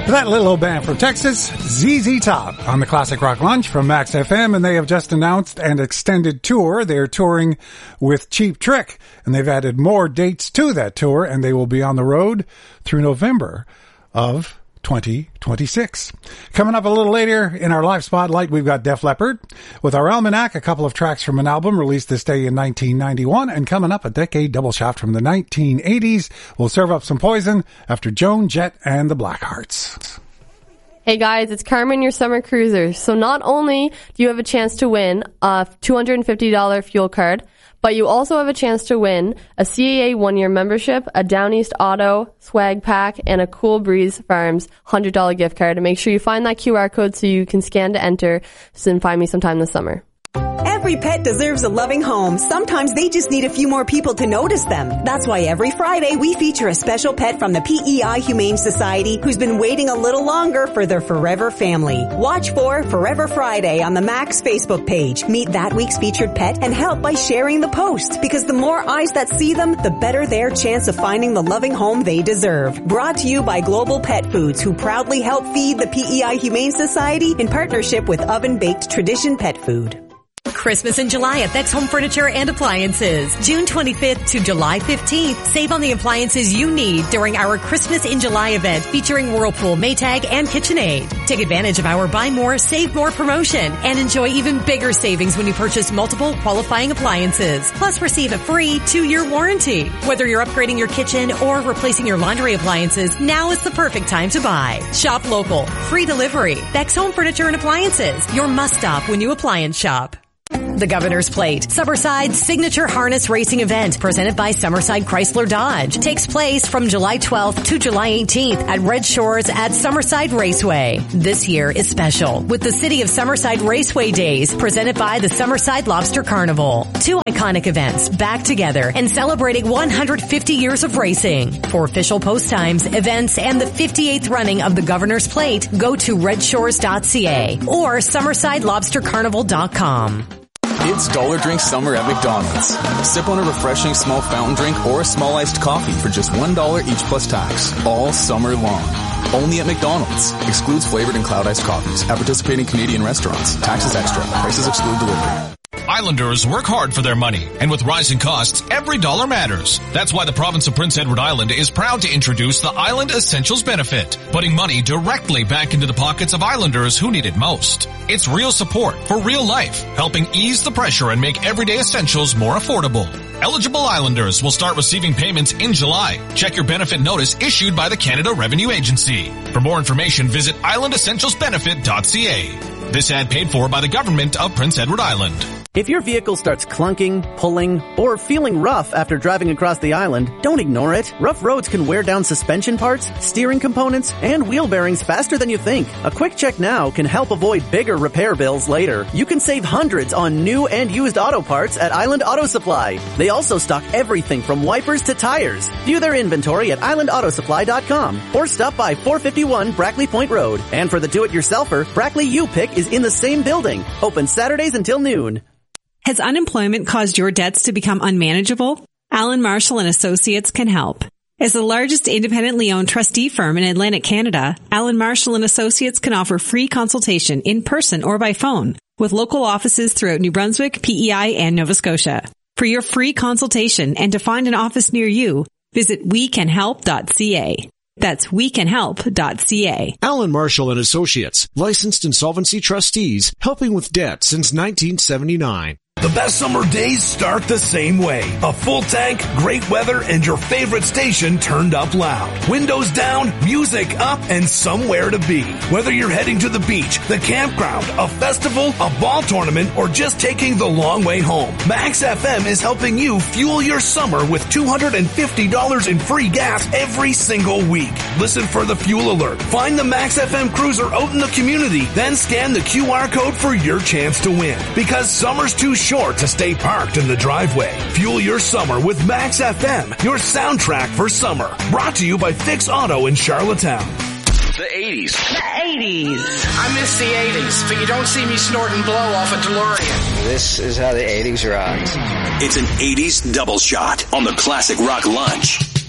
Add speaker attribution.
Speaker 1: That little old band from Texas, ZZ Top, on the Classic Rock Lunch from Max FM, and they have just announced an extended tour. They're touring with Cheap Trick, and they've added more dates to that tour, and they will be on the road through November of 2026. Coming up a little later in our live spotlight, we've got Def Leppard with our Almanac, a couple of tracks from an album released this day in 1991, and coming up a decade double shot from the 1980s. We'll serve up some Poison after Joan Jett and the Blackhearts.
Speaker 2: Hey guys, it's Carmen, your summer cruiser. So not only do you have a chance to win a $250 fuel card, but you also have a chance to win a CAA 1-year membership, a Down East Auto swag pack, and a Cool Breeze Farms $100 gift card. And make sure you find that QR code so you can scan to enter and find me sometime this summer.
Speaker 3: Every pet deserves a loving home. Sometimes they just need a few more people to notice them. That's why every Friday we feature a special pet from the PEI Humane Society who's been waiting a little longer for their forever family. Watch for Forever Friday on the Max Facebook page. Meet that week's featured pet and help by sharing the post, because the more eyes that see them, the better their chance of finding the loving home they deserve. Brought to you by Global Pet Foods, who proudly help feed the PEI Humane Society in partnership with Oven Baked Tradition Pet Food.
Speaker 4: Christmas in July at Beck's Home Furniture and Appliances. June 25th to July 15th. Save on the appliances you need during our Christmas in July event featuring Whirlpool, Maytag, and KitchenAid. Take advantage of our Buy More, Save More promotion and enjoy even bigger savings when you purchase multiple qualifying appliances. Plus receive a free 2-year warranty. Whether you're upgrading your kitchen or replacing your laundry appliances, now is the perfect time to buy. Shop local. Free delivery. Beck's Home Furniture and Appliances. Your must-stop when you appliance shop. The Governor's Plate, Summerside's signature harness racing event presented by Summerside Chrysler Dodge, takes place from July 12th to July 18th at Red Shores at Summerside Raceway. This year is special with the City of Summerside Raceway Days presented by the Summerside Lobster Carnival. 2 iconic events back together and celebrating 150 years of racing. For official post times, events, and the 58th running of the Governor's Plate, go to redshores.ca or summersidelobstercarnival.com.
Speaker 5: It's Dollar Drink Summer at McDonald's. Sip on a refreshing small fountain drink or a small iced coffee for just $1 each plus tax, all summer long. Only at McDonald's. Excludes flavored and cloud iced coffees. At participating Canadian restaurants. Taxes extra. Prices exclude delivery.
Speaker 6: Islanders work hard for their money, and with rising costs, every dollar matters. That's why the province of Prince Edward Island is proud to introduce the Island Essentials benefit, putting money directly back into the pockets of Islanders who need it most. It's real support for real life, helping ease the pressure and make everyday essentials more affordable. Eligible Islanders will start receiving payments in July. Check your benefit notice issued by the Canada Revenue Agency. For more information, visit islandessentialsbenefit.ca. This ad paid for by the government of Prince Edward Island.
Speaker 7: If your vehicle starts clunking, pulling, or feeling rough after driving across the island, don't ignore it. Rough roads can wear down suspension parts, steering components, and wheel bearings faster than you think. A quick check now can help avoid bigger repair bills later. You can save hundreds on new and used auto parts at Island Auto Supply. They also stock everything from wipers to tires. View their inventory at islandautosupply.com or stop by 451 Brackley Point Road. And for the do-it-yourselfer, Brackley U-Pick is in the same building. Open Saturdays until noon.
Speaker 8: Has unemployment caused your debts to become unmanageable? Allen Marshall & Associates can help. As the largest independently owned trustee firm in Atlantic Canada, Allen Marshall & Associates can offer free consultation in person or by phone with local offices throughout New Brunswick, PEI, and Nova Scotia. For your free consultation and to find an office near you, visit wecanhelp.ca. That's wecanhelp.ca.
Speaker 9: Allen Marshall & Associates, licensed insolvency trustees, helping with debt since 1979.
Speaker 10: The best summer days start the same way. A full tank, great weather, and your favorite station turned up loud. Windows down, music up, and somewhere to be. Whether you're heading to the beach, the campground, a festival, a ball tournament, or just taking the long way home, Max FM is helping you fuel your summer with $250 in free gas every single week. Listen for the fuel alert. Find the Max FM cruiser out in the community, then scan the QR code for your chance to win. Because summer's too short to stay parked in the driveway. Fuel your summer with Max FM, your soundtrack for summer. Brought to you by Fix Auto in Charlottetown.
Speaker 11: The 80s.
Speaker 12: The 80s.
Speaker 11: I miss the 80s, but you don't see me snorting blow off a DeLorean.
Speaker 12: This is how the 80s rocked.
Speaker 13: It's an 80s double shot on the Classic Rock Lunch.